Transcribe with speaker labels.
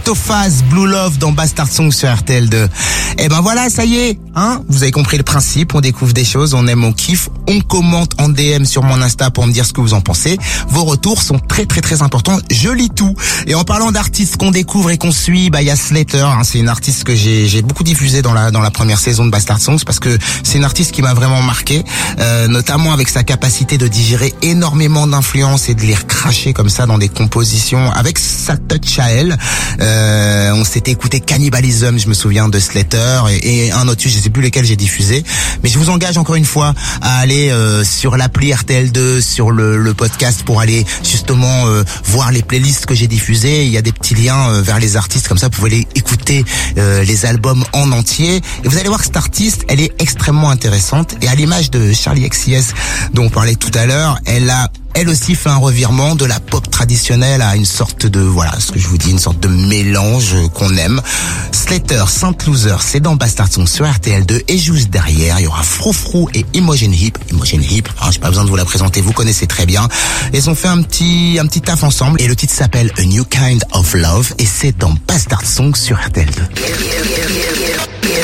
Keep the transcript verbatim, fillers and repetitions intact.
Speaker 1: Tophaz, Blue Love dans Bastard Song sur R T L deux. Et ben voilà, ça y est, hein, vous avez compris le principe, on découvre des choses, on aime, on kiffe, on commente en D M sur mon Insta pour me dire ce que vous en pensez. Vos retours sont très très très importants, je lis tout. Et en parlant d'artistes qu'on découvre et qu'on suit, bah il y a Slater, hein, c'est une artiste que j'ai j'ai beaucoup diffusée dans la dans la première saison de Bastard Songs parce que c'est une artiste qui m'a vraiment marqué, euh, notamment avec sa capacité de digérer énormément d'influences et de les recracher comme ça dans des compositions avec sa touch à elle. Euh, on s'était écouté Cannibalism, je me souviens de Slater et, et un autre, je sais plus lesquels j'ai diffusé, mais je vous engage encore une fois à aller euh, sur l'appli R T L deux, sur le, le podcast pour aller justement euh, voir les playlists que j'ai diffusées. Il y a des petits liens euh, vers les artistes, comme ça vous pouvez aller écouter euh, les albums en entier et vous allez voir que cette artiste, elle est extrêmement intéressante et à l'image de Charli X C S dont on parlait tout à l'heure, elle a elle aussi fait un revirement de la pop traditionnelle à une sorte de, voilà, ce que je vous dis, une sorte de mélange qu'on aime. Slater, Saint Loser, c'est dans Bastard Song sur R T L deux et juste derrière, il y aura Froufrou et Imogen Heap. Imogen Heap, hein, j'ai pas besoin de vous la présenter, vous connaissez très bien. Ils ont fait un petit, un petit taf ensemble et le titre s'appelle A New Kind of Love et c'est dans Bastard Song sur R T L deux.